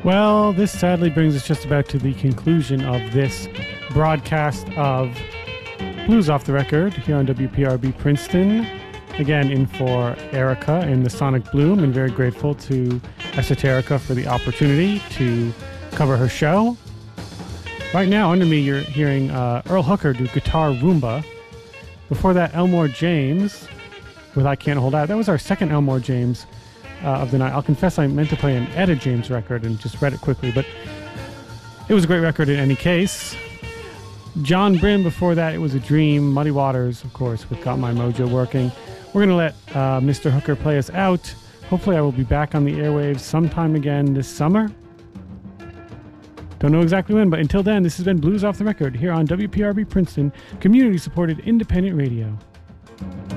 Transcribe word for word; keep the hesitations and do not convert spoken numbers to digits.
Well, this sadly brings us just about to the conclusion of this broadcast of Blues Off the Record here on W P R B Princeton. Again, in for Erica and the Sonic Bloom, and very grateful to Esoterica for the opportunity to cover her show. Right now, under me, you're hearing uh, Earl Hooker do Guitar Roomba. Before that, Elmore James with I Can't Hold Out. That was our second Elmore James uh, of the night. I'll confess I meant to play an Etta James record and just read it quickly, but it was a great record in any case. John Brim before that, It Was a Dream. Muddy Waters, of course, with Got My Mojo Working. We're going to let uh, Mister Hooker play us out. Hopefully I will be back on the airwaves sometime again this summer. Don't know exactly when, but until then, this has been Blues Off the Record here on W P R B Princeton, community-supported independent radio.